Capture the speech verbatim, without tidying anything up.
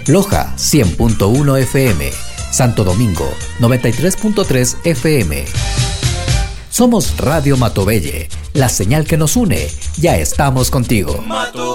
Loja cien punto uno F M, Santo Domingo noventa y tres punto tres F M. Somos Radio Matovelle, la señal que nos une. Ya estamos contigo.